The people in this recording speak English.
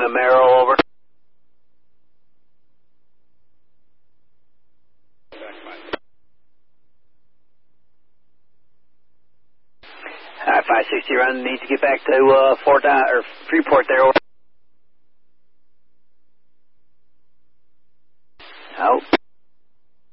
a Merrill, over. 560 run, need to get back to Freeport there, over.